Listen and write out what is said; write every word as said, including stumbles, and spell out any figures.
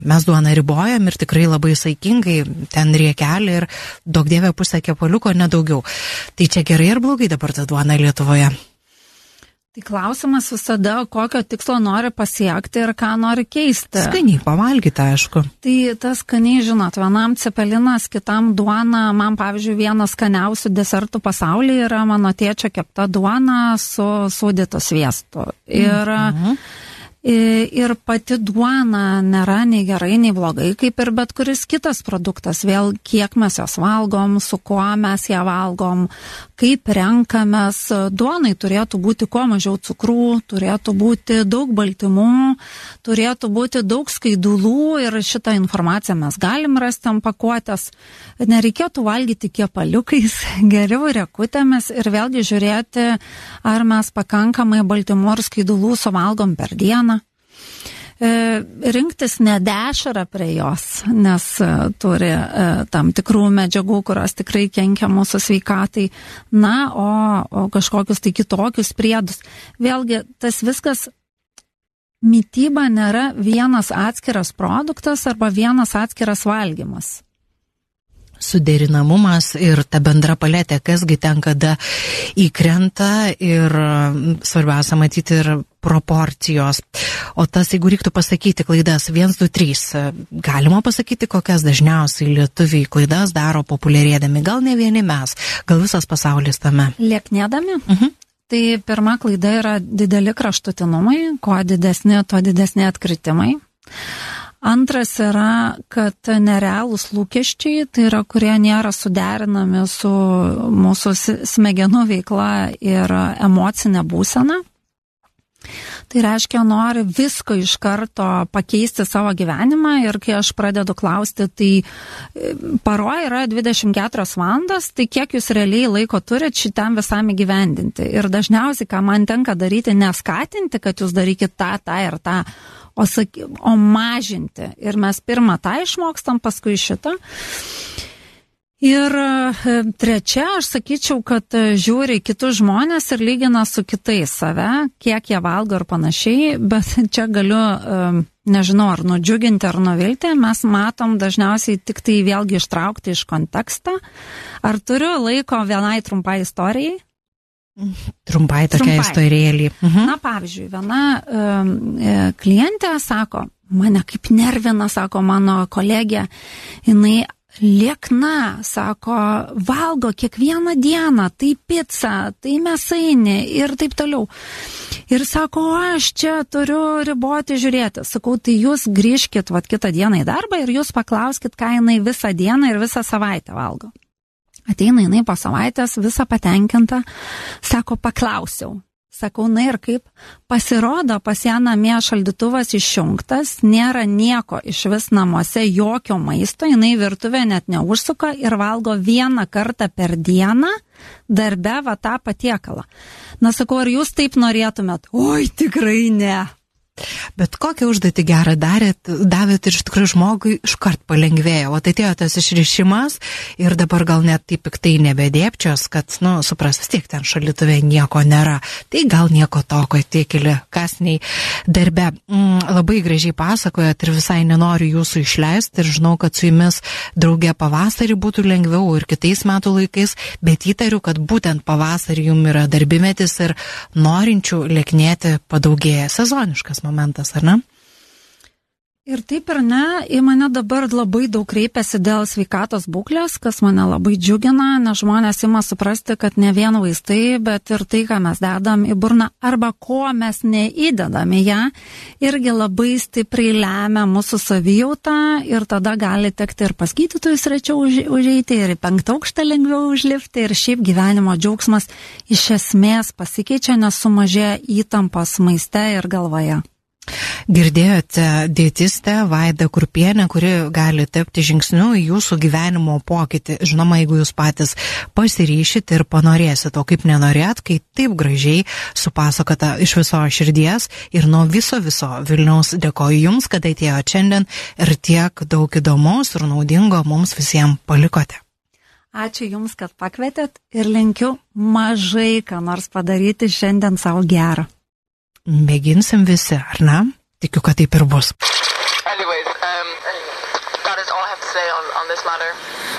Mes duoną ribojam ir tikrai labai saikingai, ten riekelį ir daug dievė pusę kepaliuko, nedaugiau. Tai čia gerai ar blogai dabar ta duona Lietuvoje? Tai klausimas visada, kokio tikslo nori pasiekti ir ką nori keisti. Skaniai pavalgyti, aišku. Tai tas skaniai, žinot, vienam cepelinas, kitam duona, man pavyzdžiui vienas skaniausių desertų pasaulyje yra mano tėčio kepta duona su sūdytu sviestu. Ir mhm. Ir pati duona nėra nei gerai, nei blogai, kaip ir bet kuris kitas produktas. Vėl kiek mes jos valgom, su kuo mes ją valgom, kaip renkamės. Duonai turėtų būti kuo mažiau cukrų, turėtų būti daug baltymų, turėtų būti daug skaidulų ir šitą informaciją mes galim rasti ant pakuotės. Nereikėtų valgyti kepaliukais, geriau riekutėmis ir vėlgi žiūrėti, ar mes pakankamai baltymų ir skaidulų suvalgom per dieną. Rinktis ne dešrą prie jos, nes turi tam tikrų medžiagų, kurios tikrai kenkia mūsų sveikatai, na, o, o kažkokius tai kitokius priedus. Vėlgi, tas viskas, mityba nėra vienas atskiras produktas arba vienas atskiras valgymas. Suderinamumas ir ta bendra paletė, kasgi ten kada įkrenta ir svarbiausia matyti ir proporcijos. O tas, jeigu reiktų pasakyti klaidas vienas, du, trys, galima pasakyti, kokias dažniausiai lietuviai klaidas daro populiarėdami, gal ne vieni mes, gal visas pasaulis tame. Lieknėdami? Mhm. Tai pirma klaida yra dideli kraštutinumai, kuo didesni, tuo didesni atkritimai. Antras yra, kad nerealūs lūkesčiai, tai yra, kurie nėra suderinami su mūsų smegenų veikla ir emocinė būsena. Tai reiškia, nori visko iš karto pakeisti savo gyvenimą ir kai aš pradedu klausti, tai paroje yra dvidešimt keturios valandos, tai kiek jūs realiai laiko turit šitam visam įgyvendinti. Ir dažniausiai, ką man tenka daryti, neskatinti, kad jūs darykit tą, tą ir tą, o, saky, o mažinti. Ir mes pirmą tą išmokstam, paskui šitą. Ir trečia, aš sakyčiau, kad žiūri kitus žmonės ir lygina su kitais save, kiek jie valgo ir panašiai, bet čia galiu, nežinau, ar nudžiuginti, ar nuvilti, mes matom dažniausiai tik tai vėlgi ištraukti iš konteksto. Ar turiu laiko vienai trumpai istorijai? Trumpai tokia istorėlį. Mhm. Na, pavyzdžiui, viena um, klientė sako, mane kaip nervina, sako mano kolegė, jinai liekna, sako, valgo kiekvieną dieną, tai pica, tai mėsainė ir taip toliau. Ir sako, aš čia turiu riboti žiūrėti. Sakau, tai jūs grįžkit vat, kitą dieną į darbą ir jūs paklauskit, ką jinai visą dieną ir visą savaitę valgo. Ateina jinai po savaitės, visą patenkinta, sako, paklausiau. Sakau, na ir kaip, pasirodo, pas ją namie šaldytuvas išjungtas, nėra nieko iš vis namuose, jokio maisto, jinai virtuvė net neužsuka ir valgo vieną kartą per dieną darbe va tą patiekalą. Na, sakau, ar jūs taip norėtumėt? Oi, tikrai ne. Bet kokią užduotį gerą darėt, davėt ir iš tikrųjų žmogui iškart palengvėjo. O tai atėjo tas išrišimas ir dabar gal net taip piktai nebedėpčios, kad, nu, supras, vis tiek ten šaldytuve nieko nėra. Tai gal nieko toko, tiek ili kasniai darbe. Mm, labai gražiai pasakojat ir visai nenoriu jūsų išleisti ir žinau, kad su jumis draugė pavasarį būtų lengviau ir kitais metų laikais, bet įtariu, kad būtent pavasarį jums yra darbimetis ir norinčių lieknėti padaugėja. Sezoniškas momentas, ar ne? Ir taip ir ne, į mane dabar labai daug kreipiasi dėl sveikatos būklės, kas mane labai džiugina, nes žmonės ima suprasti, kad ne vien vaistai, bet ir tai, ką mes dedam į burną, arba ko mes neįdedam į ją, irgi labai stipriai lemia mūsų savijautą ir tada gali tekti ir pas gydytojus rečiau užeiti, ir į penktą aukštą lengviau užlipti, ir šiaip gyvenimo džiaugsmas iš esmės pasikeičia, nes sumažėja įtampos maiste ir galvoje. Girdėjote dietistę Vaidą Kurpienę, kuri gali tapti žingsniu į jūsų gyvenimo pokytį. Žinoma, jeigu jūs patys pasiryšit ir panorėsit, o kaip nenorėt, kai taip gražiai supasakota iš viso širdies ir nuo viso viso Vilniaus dėkoju jums, kad atėjote šiandien ir tiek daug įdomaus ir naudingo mums visiems palikote. Ačiū jums, kad pakvietėt ir linkiu mažai ką nors padaryti šiandien savo gerą. Mėginsim visi, ar ne? Tikiu, kad taip ir bus. Anyways, um... And that is all I have to say on, on this matter.